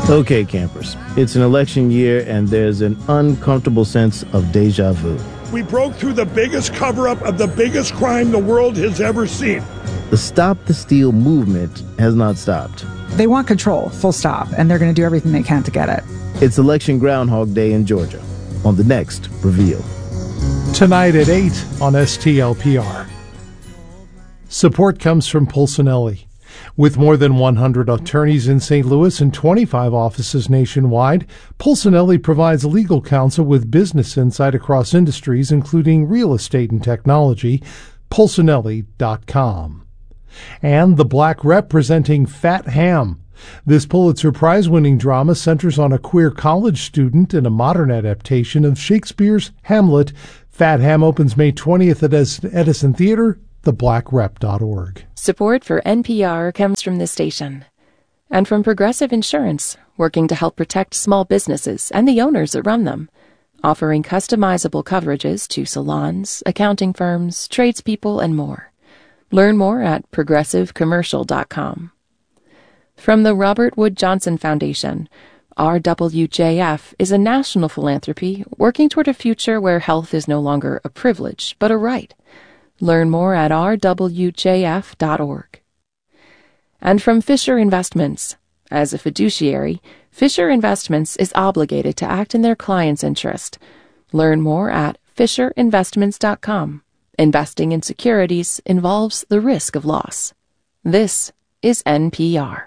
Okay, campers, it's an election year and there's an uncomfortable sense of deja vu. We broke through the biggest cover-up of the biggest crime the world has ever seen. The Stop the Steal movement has not stopped. They want control, full stop, and they're going to do everything they can to get it. It's Election Groundhog Day in Georgia on the next Reveal. Tonight at 8 on STLPR. Support comes from Pulcinelli. With more than 100 attorneys in St. Louis and 25 offices nationwide, Pulcinelli provides legal counsel with business insight across industries, including real estate and technology. Pulcinelli.com. And The Black Rep presenting Fat Ham. This Pulitzer Prize-winning drama centers on a queer college student in a modern adaptation of Shakespeare's Hamlet. Fat Ham opens May 20th at Edison Theater. theblackrep.org. Support for NPR comes from this station and from Progressive Insurance, working to help protect small businesses and the owners that run them, offering customizable coverages to salons, accounting firms, tradespeople, and more. Learn more at progressivecommercial.com. From the Robert Wood Johnson Foundation, RWJF is a national philanthropy working toward a future where health is no longer a privilege, but a right. Learn more at rwjf.org. And from Fisher Investments. As a fiduciary, Fisher Investments is obligated to act in their client's interest. Learn more at fisherinvestments.com. Investing in securities involves the risk of loss. This is NPR.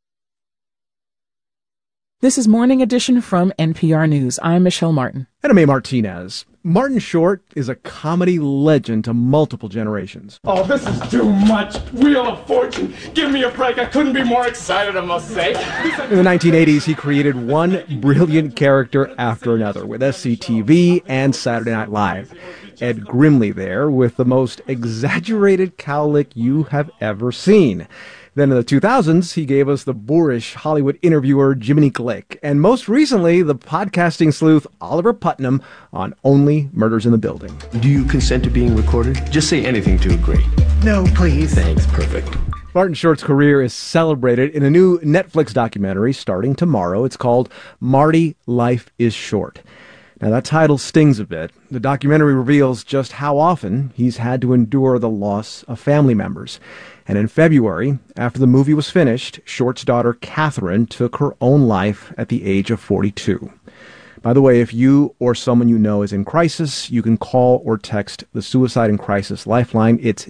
This is Morning Edition from NPR News. I'm Michelle Martin. And I'm A. Martinez. Martin Short is a comedy legend to multiple generations. Oh, this is too much. Wheel of Fortune. Give me a break. I couldn't be more excited, I must say. In the 1980s, he created one brilliant character after another with SCTV and Saturday Night Live. Ed Grimley there with the most exaggerated cowlick you have ever seen. Then in the 2000s, he gave us the boorish Hollywood interviewer Jiminy Glick, and most recently, the podcasting sleuth Oliver Putnam on Only Murders in the Building. Do you consent to being recorded? Just say anything to agree. No, please. Thanks, perfect. Martin Short's career is celebrated in a new Netflix documentary starting tomorrow. It's called Marty, Life is Short. Now, that title stings a bit. The documentary reveals just how often he's had to endure the loss of family members. And in February, after the movie was finished, Short's daughter, Catherine, took her own life at the age of 42. By the way, if you or someone you know is in crisis, you can call or text the Suicide and Crisis Lifeline. It's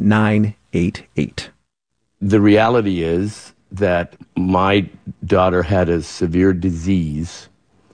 988. The reality is that my daughter had a severe disease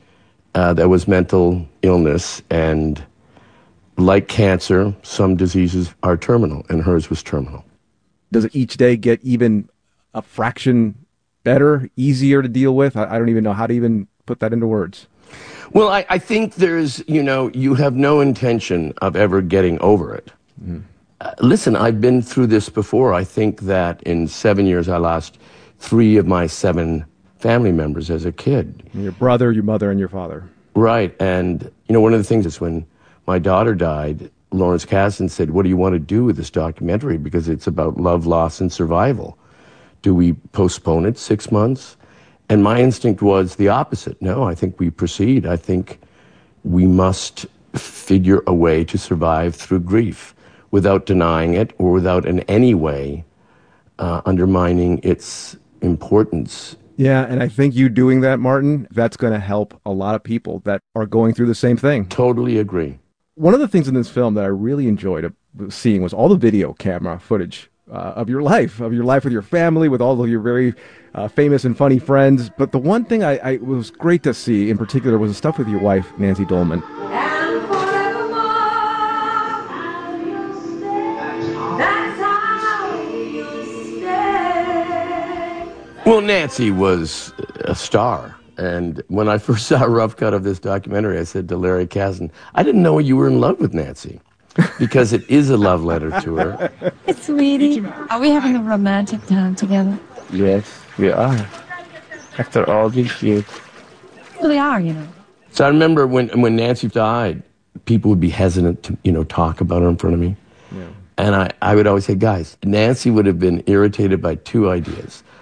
that was mental illness, and like cancer, some diseases are terminal, and hers was terminal. Does it each day get even a fraction better, easier to deal with? I don't even know how to even put that into words. Well, I think there's, you have no intention of ever getting over it. Mm. Listen, I've been through this before. I think that in 7 years, I lost 3 of my 7 family members as a kid. Your brother, your mother, and your father. Right. And, one of the things is when my daughter died, Lawrence Kasdan said, what do you want to do with this documentary? Because it's about love, loss, and survival. Do we postpone it 6 months? And my instinct was the opposite. No, I think we proceed. I think we must figure a way to survive through grief without denying it or without in any way undermining its importance. Yeah, and I think you doing that, Martin, that's going to help a lot of people that are going through the same thing. Totally agree. One of the things in this film that I really enjoyed seeing was all the video camera footage of your life with your family, with all of your very famous and funny friends. But the one thing I was great to see in particular was the stuff with your wife, Nancy Dolman. Well, Nancy was a star. And when I first saw a rough cut of this documentary, I said to Larry Kasdan, I didn't know you were in love with Nancy, because it is a love letter to her. It's sweetie. Are we having a romantic time together? Yes, we are. After all these years. Well, they are, So I remember when Nancy died, people would be hesitant to, talk about her in front of me. Yeah. And I would always say, guys, Nancy would have been irritated by 2 ideas.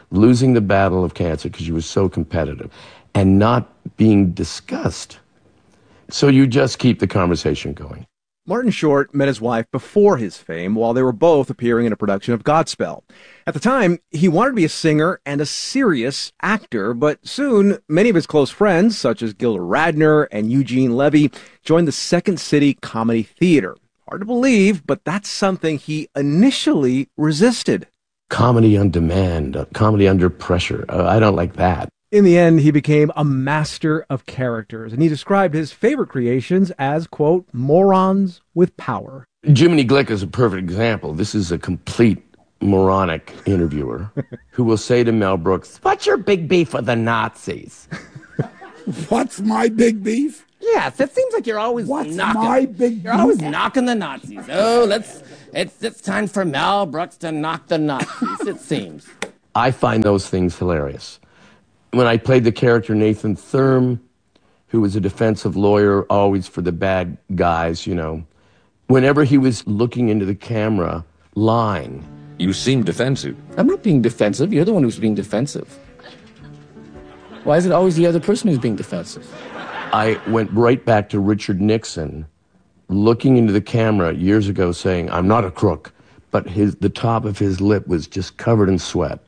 losing the battle of cancer because she was so competitive and not being discussed. So you just keep the conversation going. Martin Short met his wife before his fame while they were both appearing in a production of Godspell. At the time, he wanted to be a singer and a serious actor, but soon many of his close friends, such as Gilda Radner and Eugene Levy, joined the Second City Comedy Theater. Hard to believe, but that's something he initially resisted. Comedy on demand, comedy under pressure. I don't like that. In the end, he became a master of characters, and he described his favorite creations as, quote, morons with power. Jiminy Glick is a perfect example. This is a complete moronic interviewer who will say to Mel Brooks, "What's your big beef with the Nazis?" What's my big beef? Yes, it seems like you're always knocking. You're always knocking the Nazis. Oh, it's time for Mel Brooks to knock the Nazis, it seems. I find those things hilarious. When I played the character Nathan Thurm, who was a defensive lawyer, always for the bad guys, whenever he was looking into the camera, lying. You seem defensive. I'm not being defensive. You're the one who's being defensive. Why is it always the other person who's being defensive? I went right back to Richard Nixon, looking into the camera years ago, saying, "I'm not a crook," but the top of his lip was just covered in sweat.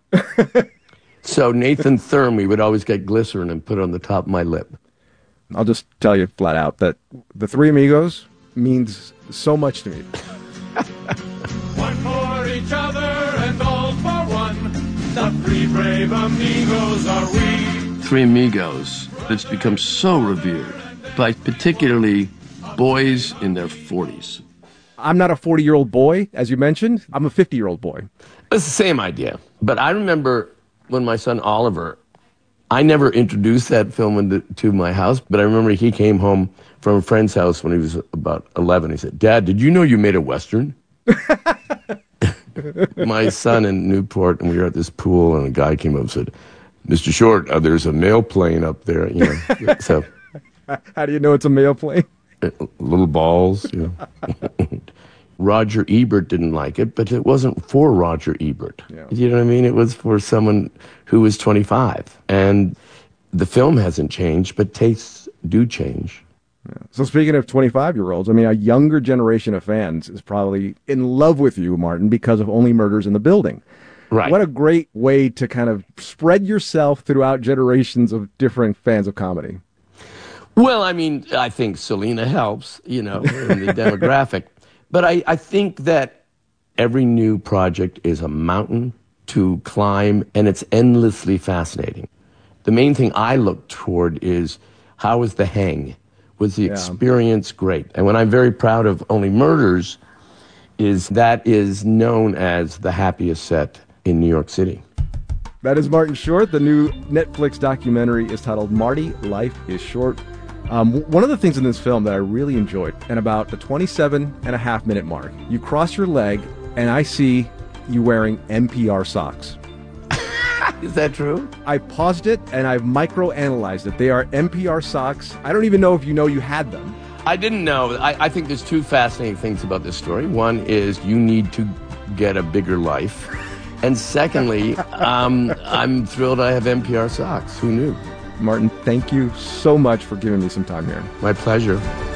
So Nathan Thurm, we would always get glycerin and put it on the top of my lip. I'll just tell you flat out that the Three Amigos means so much to me. One for each other and all for one. The three brave amigos are we. Three Amigos, it's become so revered by particularly boys in their 40s. I'm not a 40-year-old boy, as you mentioned. I'm a 50-year-old boy. It's the same idea. But I remember when my son Oliver, I never introduced that film to my house, but I remember he came home from a friend's house when he was about 11. He said, "Dad, did you know you made a Western?" My son in Newport, and we were at this pool, and a guy came up and said, "Mr. Short, there's a mail plane up there." So, how do you know it's a mail plane? Little balls. Roger Ebert didn't like it, but it wasn't for Roger Ebert. Yeah. You know what I mean? It was for someone who was 25. And the film hasn't changed, but tastes do change. Yeah. So speaking of 25-year-olds, a younger generation of fans is probably in love with you, Martin, because of Only Murders in the Building. Right. What a great way to kind of spread yourself throughout generations of different fans of comedy. Well, I think Selena helps, in the demographic. But I think that every new project is a mountain to climb, and it's endlessly fascinating. The main thing I look toward is, how was the hang? Was the experience great? And what I'm very proud of Only Murders is that is known as the happiest set in New York City. That is Martin Short. The new Netflix documentary is titled Marty, Life is Short. One of the things in this film that I really enjoyed, and about the 27.5-minute mark, you cross your leg, and I see you wearing NPR socks. Is that true? I paused it, and I've micro-analyzed it. They are NPR socks. I don't even know if you know you had them. I didn't know. I think there's two fascinating things about this story. One is you need to get a bigger life. And secondly, I'm thrilled I have NPR socks. Who knew? Martin, thank you so much for giving me some time here. My pleasure.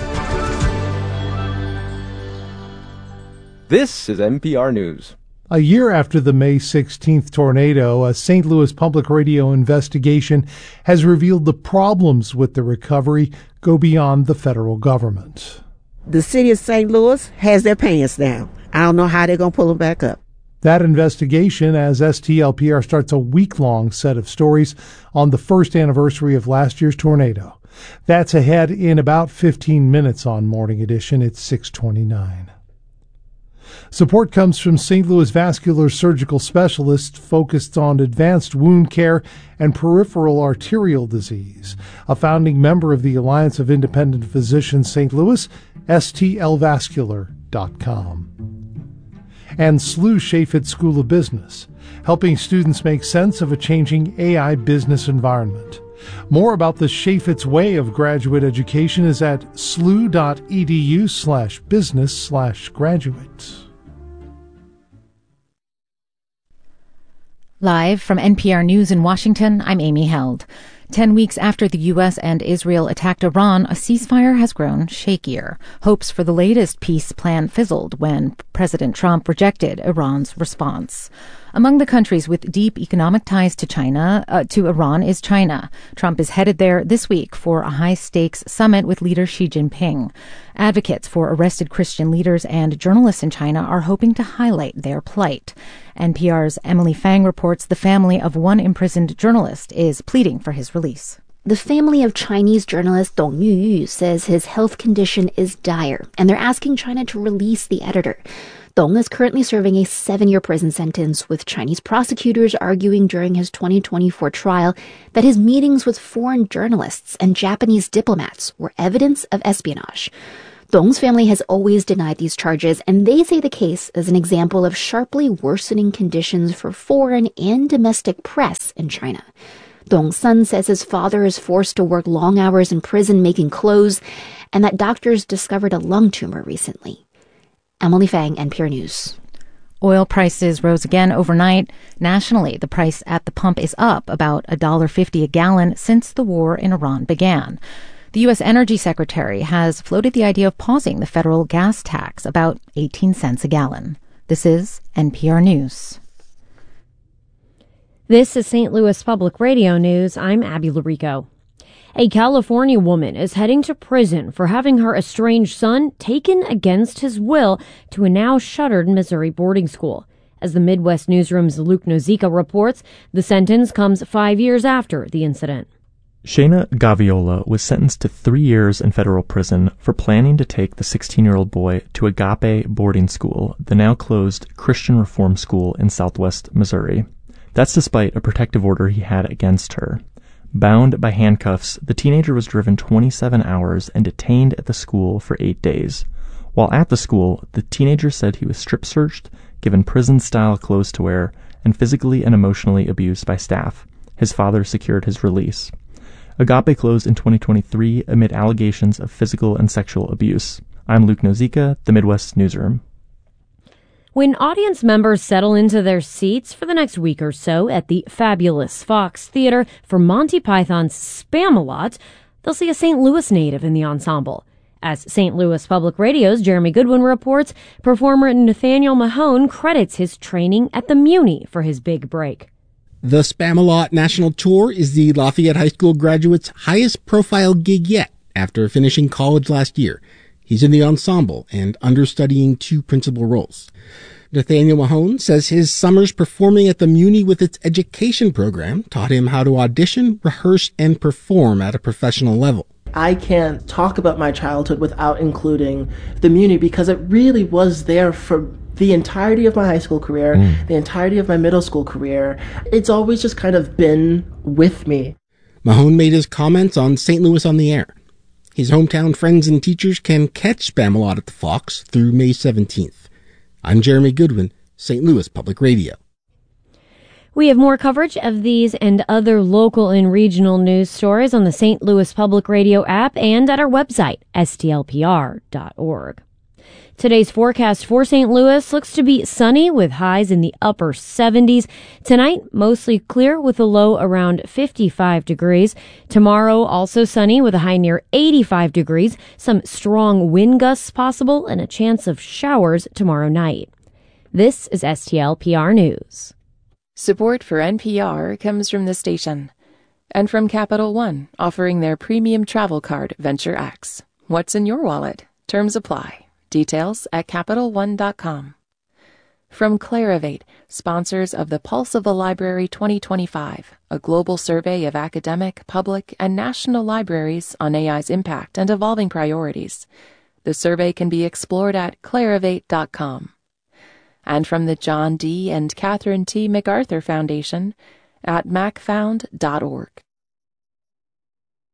This is NPR News. A year after the May 16th tornado, a St. Louis Public Radio investigation has revealed the problems with the recovery go beyond the federal government. The city of St. Louis has their pants down. I don't know how they're going to pull them back up. That investigation, as STLPR starts a week-long set of stories on the first anniversary of last year's tornado. That's ahead in about 15 minutes on Morning Edition. It's 6:29. Support comes from St. Louis vascular surgical specialists focused on advanced wound care and peripheral arterial disease. A founding member of the Alliance of Independent Physicians St. Louis, stlvascular.com. And SLU Chaffetz School of Business, helping students make sense of a changing AI business environment. More about the Chaffetz way of graduate education is at slu.edu/business/graduate. Live from NPR News in Washington, I'm Amy Held. 10 weeks after the U.S. and Israel attacked Iran, a ceasefire has grown shakier. Hopes for the latest peace plan fizzled when President Trump rejected Iran's response. Among the countries with deep economic ties to Iran is China. Trump is headed there this week for a high-stakes summit with leader Xi Jinping. Advocates for arrested Christian leaders and journalists in China are hoping to highlight their plight. NPR's Emily Fang reports the family of one imprisoned journalist is pleading for his release. The family of Chinese journalist Dong Yuyu says his health condition is dire, and they're asking China to release the editor. Dong is currently serving a 7-year prison sentence, with Chinese prosecutors arguing during his 2024 trial that his meetings with foreign journalists and Japanese diplomats were evidence of espionage. Dong's family has always denied these charges, and they say the case is an example of sharply worsening conditions for foreign and domestic press in China. Dong's son says his father is forced to work long hours in prison making clothes, and that doctors discovered a lung tumor recently. Emily Fang, NPR News. Oil prices rose again overnight. Nationally, the price at the pump is up about $1.50 a gallon since the war in Iran began. The U.S. Energy Secretary has floated the idea of pausing the federal gas tax, about 18 cents a gallon. This is NPR News. This is St. Louis Public Radio News. I'm Abby Larico. A California woman is heading to prison for having her estranged son taken against his will to a now shuttered Missouri boarding school. As the Midwest Newsroom's Luke Nozica reports, the sentence comes 5 years after the incident. Shayna Gaviola was sentenced to 3 years in federal prison for planning to take the 16-year-old boy to Agape Boarding School, the now closed Christian Reform School in southwest Missouri. That's despite a protective order he had against her. Bound by handcuffs, the teenager was driven 27 hours and detained at the school for 8 days. While at the school, the teenager said he was strip-searched, given prison-style clothes to wear, and physically and emotionally abused by staff. His father secured his release. Agape closed in 2023 amid allegations of physical and sexual abuse. I'm Luke Nozica, the Midwest Newsroom. When audience members settle into their seats for the next week or so at the fabulous Fox Theater for Monty Python's Spamalot, they'll see a St. Louis native in the ensemble. As St. Louis Public Radio's Jeremy Goodwin reports, performer Nathaniel Mahone credits his training at the Muni for his big break. The Spamalot National Tour is the Lafayette High School graduate's highest profile gig yet after finishing college last year. He's in the ensemble and understudying 2 principal roles. Nathaniel Mahone says his summers performing at the Muni with its education program taught him how to audition, rehearse, and perform at a professional level. I can't talk about my childhood without including the Muni because it really was there for the entirety of my high school career, the entirety of my middle school career. It's always just kind of been with me. Mahone made his comments on St. Louis on the Air. His hometown friends and teachers can catch Spamalot at the Fox through May 17th. I'm Jeremy Goodwin, St. Louis Public Radio. We have more coverage of these and other local and regional news stories on the St. Louis Public Radio app and at our website, stlpr.org. Today's forecast for St. Louis looks to be sunny with highs in the upper 70s. Tonight, mostly clear with a low around 55 degrees. Tomorrow, also sunny with a high near 85 degrees. Some strong wind gusts possible and a chance of showers tomorrow night. This is STLPR News. Support for NPR comes from the station and from Capital One, offering their premium travel card, Venture X. What's in your wallet? Terms apply. Details at CapitalOne.com. From Clarivate, sponsors of the Pulse of the Library 2025, a global survey of academic, public, and national libraries on AI's impact and evolving priorities. The survey can be explored at Clarivate.com. And from the John D. and Catherine T. MacArthur Foundation at macfound.org.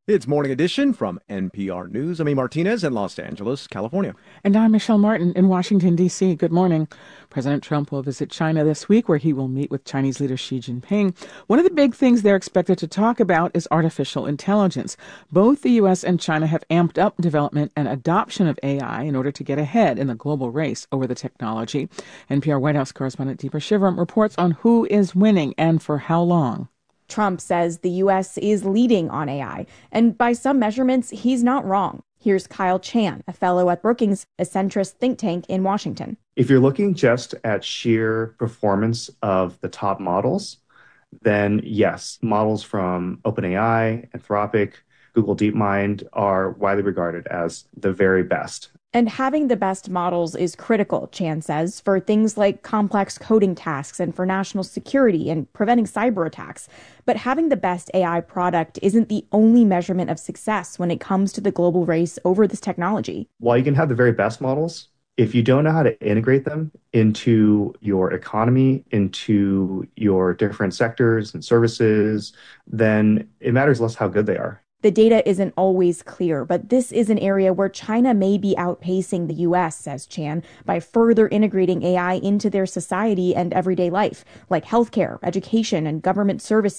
It's Morning Edition from NPR News. I'm E. Martinez in Los Angeles, California. And I'm Michelle Martin in Washington, D.C. Good morning. President Trump will visit China this week, where he will meet with Chinese leader Xi Jinping. One of the big things they're expected to talk about is artificial intelligence. Both the U.S. and China have amped up development and adoption of AI in order to get ahead in the global race over the technology. NPR White House correspondent Deepa Shivaram reports on who is winning and for how long. Trump says the U.S. is leading on AI, and by some measurements, he's not wrong. Here's Kyle Chan, a fellow at Brookings, a centrist think tank in Washington. If you're looking just at sheer performance of the top models, then yes, models from OpenAI, Anthropic, Google DeepMind are widely regarded as the very best. And having the best models is critical, Chan says, for things like complex coding tasks and for national security and preventing cyber attacks. But having the best AI product isn't the only measurement of success when it comes to the global race over this technology. While you can have the very best models, if you don't know how to integrate them into your economy, into your different sectors and services, then it matters less how good they are. The data isn't always clear, but this is an area where China may be outpacing the U.S., says Chan, by further integrating AI into their society and everyday life, like healthcare, education, and government services.